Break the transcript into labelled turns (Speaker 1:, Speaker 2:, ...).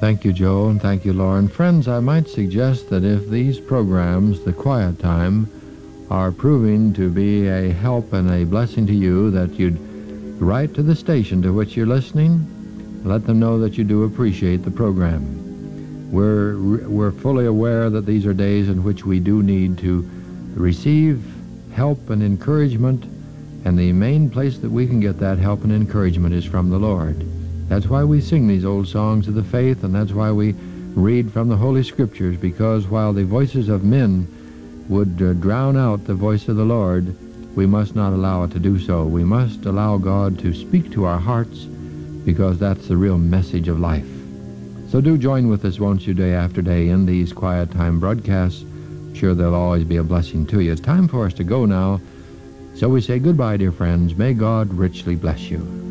Speaker 1: Thank you, Joe, and thank you, Lauren. Friends, I might suggest that if these programs, the Quiet Time, are proving to be a help and a blessing to you, that you'd write to the station to which you're listening. Let them know that you do appreciate the program. We're fully aware that these are days in which we do need to receive help and encouragement, and the main place that we can get that help and encouragement is from the Lord. That's why we sing these old songs of the faith, and that's why we read from the Holy Scriptures, because while the voices of men would drown out the voice of the Lord, we must not allow it to do so. We must allow God to speak to our hearts, because that's the real message of life. So do join with us, won't you, day after day in these Quiet Time broadcasts. Sure, they'll always be a blessing to you. It's time for us to go now. So we say goodbye, dear friends. May God richly bless you.